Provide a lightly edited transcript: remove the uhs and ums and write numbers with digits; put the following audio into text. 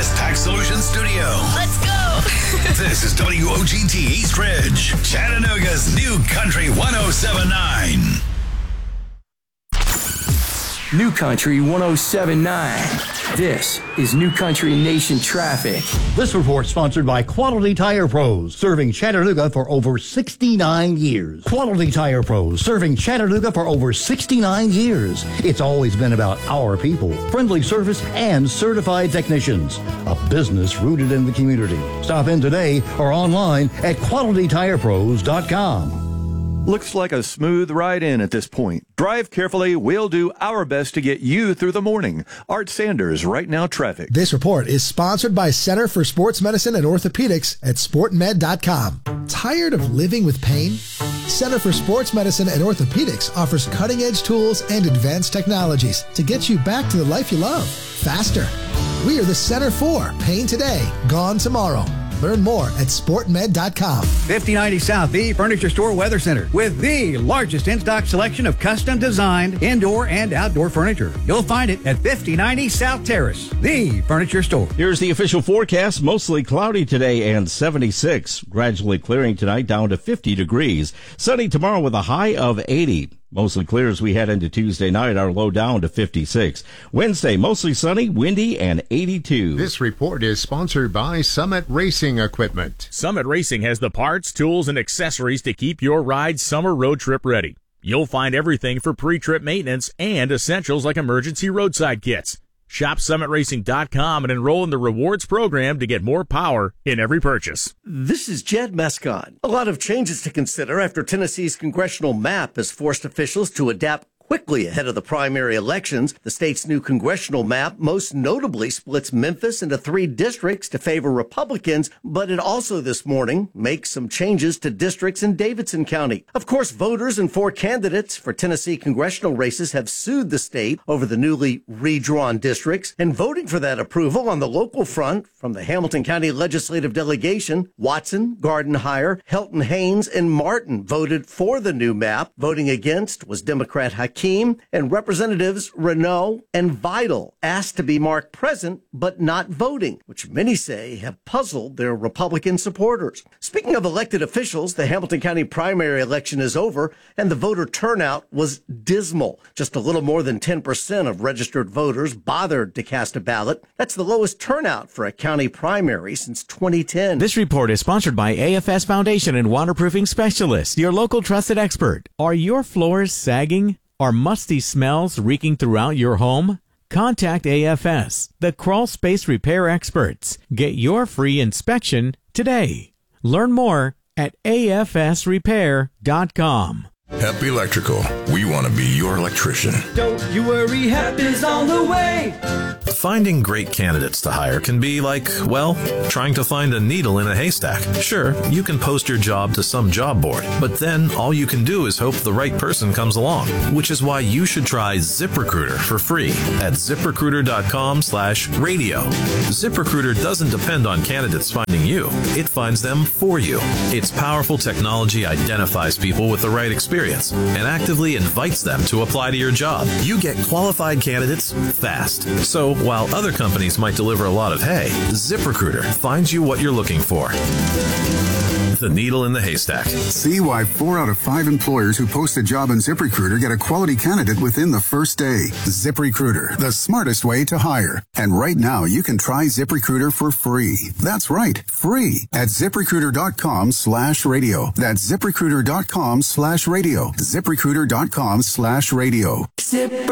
West Tax Solutions Studio. Let's go. This is WOGT East Ridge, Chattanooga's New Country 107.9. New Country 107.9. This is New Country Nation Traffic. This report sponsored by Quality Tire Pros, serving Chattanooga for over 69 years. Quality Tire Pros, serving Chattanooga for over 69 years. It's always been about our people, friendly service, and certified technicians. A business rooted in the community. Stop in today or online at QualityTirePros.com. Looks like a smooth ride in at this point. Drive carefully. We'll do our best to get you through the morning. Art Sanders, Right Now Traffic. This report is sponsored by Center for Sports Medicine and Orthopedics at SportMed.com. Tired of living with pain? Center for Sports Medicine and Orthopedics offers cutting-edge tools and advanced technologies to get you back to the life you love, faster. We are the Center for Pain Today, Gone Tomorrow. Learn more at SportMed.com. 5090 South, the Furniture Store Weather Center, with the largest in-stock selection of custom-designed indoor and outdoor furniture. You'll find it at 5090 South Terrace, the Furniture Store. Here's the official forecast. Mostly cloudy today and 76. Gradually clearing tonight down to 50 degrees. Sunny tomorrow with a high of 80. Mostly clear as we head into Tuesday night, our low down to 56. Wednesday, mostly sunny, windy, and 82. This report is sponsored by Summit Racing Equipment. Summit Racing has the parts, tools, and accessories to keep your ride summer road trip ready. You'll find everything for pre-trip maintenance and essentials like emergency roadside kits. Shop SummitRacing.com and enroll in the rewards program to get more power in every purchase. This is Jed Mescott. A lot of changes to consider after Tennessee's congressional map has forced officials to adapt quickly ahead of the primary elections. The state's new congressional map most notably splits Memphis into 3 districts to favor Republicans, but it also this morning makes some changes to districts in Davidson County. Of course, voters and 4 candidates for Tennessee congressional races have sued the state over the newly redrawn districts, and voting for that approval on the local front from the Hamilton County Legislative Delegation, Watson, Gardenhire, Helton Haynes, and Martin voted for the new map. Voting against was Democrat Hakeem, and Representatives Renault and Vidal asked to be marked present but not voting, which many say have puzzled their Republican supporters. Speaking of elected officials, the Hamilton County primary election is over, and the voter turnout was dismal. Just a little more than 10% of registered voters bothered to cast a ballot. That's the lowest turnout for a county primary since 2010. This report is sponsored by AFS Foundation and Waterproofing Specialists, your local trusted expert. Are your floors sagging? Are musty smells reeking throughout your home? Contact AFS, the crawl space repair experts. Get your free inspection today. Learn more at afsrepair.com. HEP Electrical. We want to be your electrician. Don't you worry, HEP is on the way. Finding great candidates to hire can be like, well, trying to find a needle in a haystack. Sure, you can post your job to some job board, but then all you can do is hope the right person comes along, which is why you should try ZipRecruiter for free at ZipRecruiter.com/radio. ZipRecruiter doesn't depend on candidates finding you. It finds them for you. Its powerful technology identifies people with the right experience and actively invites them to apply to your job. You get qualified candidates fast. So while other companies might deliver a lot of hay, ZipRecruiter finds you what you're looking for. The needle in the haystack. See why 4 out of 5 employers who post a job on ZipRecruiter get a quality candidate within the first day. ZipRecruiter, the smartest way to hire. And right now, you can try ZipRecruiter for free. That's right, free at ZipRecruiter.com/radio. That's ZipRecruiter.com/radio. ZipRecruiter.com/radio.